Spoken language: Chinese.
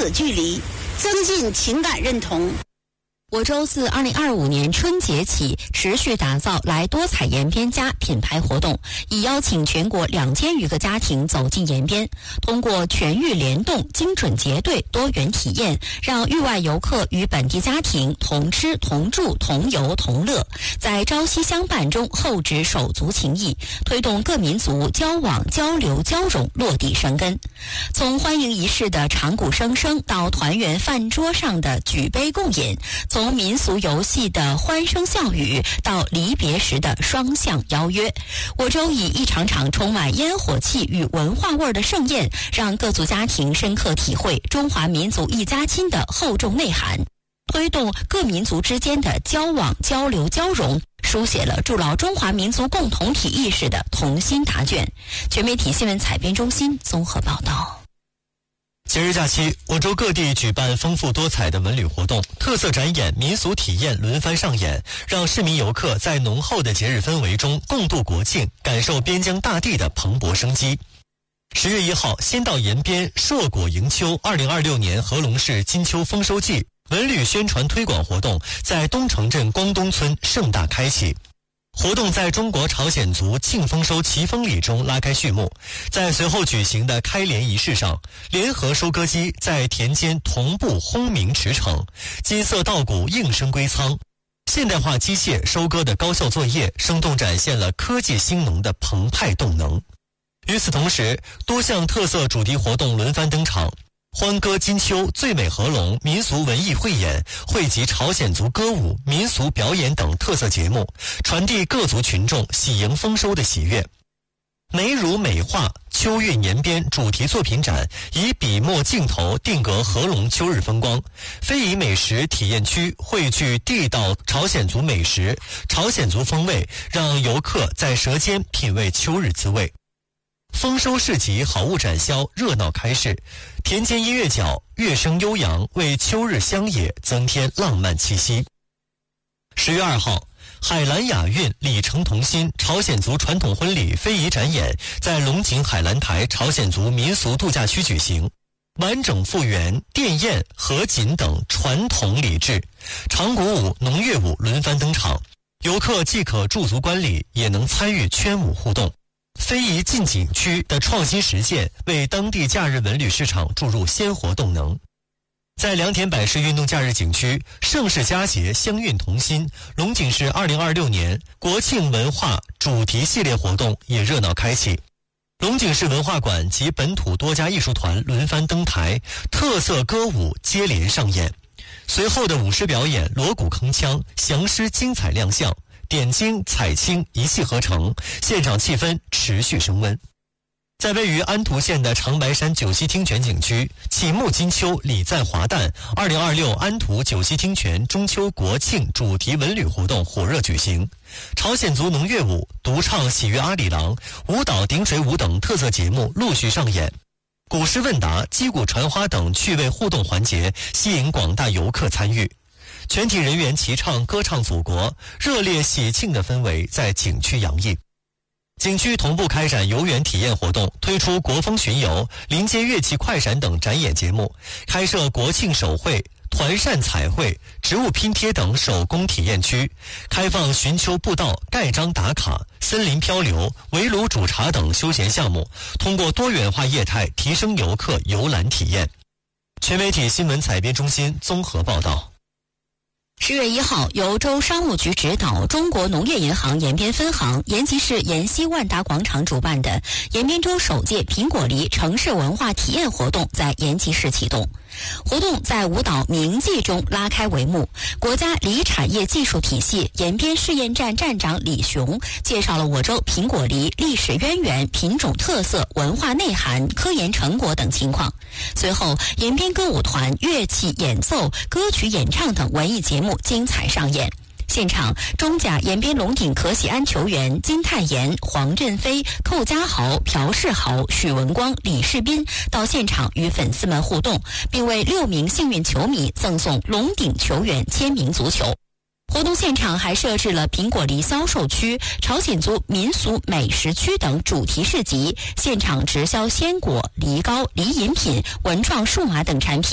此距离，增进情感认同。 我州自2025年春节起持续打造来多彩延边家品牌活动，已邀请全国2000余个家庭走进延边，通过全域联动、精准结对、多元体验，让域外游客与本地家庭同吃同住同游同乐，在朝夕相伴中厚植手足情谊，推动各民族交往交流交融落地生根。从欢迎仪式的长鼓声声到团圆饭桌上的举杯共饮，从民俗游戏的欢声笑语到离别时的双向邀约，我州以一场场充满烟火气与文化味的盛宴，让各族家庭深刻体会中华民族一家亲的厚重内涵，推动各民族之间的交往交流交融，书写了筑牢中华民族共同体意识的同心答卷。全媒体新闻采编中心综合报道。 节日假期，我州各地举办丰富多彩的文旅活动，特色展演、民俗体验轮番上演，让市民游客在浓厚的节日氛围中共度国庆，感受边疆大地的蓬勃生机。10月1号，先到延边硕果迎秋2026年合龙市金秋丰收季文旅宣传推广活动在东城镇光东村盛大开启。活动在中国朝鲜族庆丰收祈丰礼中拉开序幕，在随后举行的开镰仪式上，联合收割机在田间同步轰鸣驰骋，金色稻谷应声归仓，现代化机械收割的高效作业生动展现了科技兴农的澎湃动能。与此同时，多项特色主题活动轮番登场，欢歌金秋、最美合龙民俗文艺汇演汇集朝鲜族歌舞、民俗表演等特色节目，传递各族群众喜迎丰收的喜悦。美乳美化秋韵延边主题作品展以笔墨镜头定格合龙秋日风光，非遗美食体验区汇聚地道朝鲜族美食、朝鲜族风味，让游客在舌尖品味秋日滋味。丰收市集好物展销热闹开市，田间音乐角乐声悠扬，为秋日乡野增添浪漫气息。10月2号，海蓝雅韵礼成同心朝鲜族传统婚礼非遗展演在龙井海蓝台朝鲜族民俗度假区举行，完整复原奠宴、合锦等传统礼制，长鼓舞、农乐舞轮番登场，游客既可驻足观礼，也能参与圈舞互动。非遗进景区的创新实践为当地假日文旅市场注入鲜活动能。在良田百世运动假日景区，盛世佳节相运同心，龙井市2026年国庆文化主题系列活动也热闹开启。龙井市文化馆及本土多家艺术团轮番登台，特色歌舞接连上演，随后的舞狮表演锣鼓铿锵，降狮精彩亮相，点睛彩青一气呵成，现场气氛持续升温。在位于安图县的长白山九溪汀泉景区，启幕金秋礼赞华诞2026安图九溪汀泉中秋国庆主题文旅活动火热举行，朝鲜族农乐舞、独唱喜悦阿里郎、舞蹈顶水舞等特色节目陆续上演，古诗问答、击鼓传花等趣味互动环节吸引广大游客参与。全体人员齐唱歌唱祖国，热烈喜庆的氛围在景区洋溢。景区同步开展游园体验活动，推出国风巡游、临街乐器快闪等展演节目，开设国庆手绘、团扇彩绘、植物拼贴等手工体验区，开放寻秋步道、盖章打卡、森林漂流、围炉煮茶等休闲项目，通过多元化业态提升游客游览体验。全媒体新闻采编中心综合报道。 10月1号，由州商务局指导，中国农业银行延边分行、延吉市延西万达广场主办的延边州首届苹果梨城市文化体验活动在延吉市启动。活动在舞蹈铭记中拉开帷幕。国家梨产业技术体系延边试验站站长李雄介绍了我州苹果梨历史渊源、品种特色、文化内涵、科研成果等情况。随后，延边歌舞团乐器演奏、歌曲演唱等文艺节目精彩上演。现场，中甲延边龙井可喜安球员金泰妍、黄振飞、寇家豪、朴世豪、许文光、李世斌到现场与粉丝们互动，并为6名幸运球迷赠送龙顶球员签名足球。活动现场还设置了苹果梨销售区、朝鲜族民俗美食区等主题市集，现场直销鲜果、梨膏、梨饮品、文创数码等产品。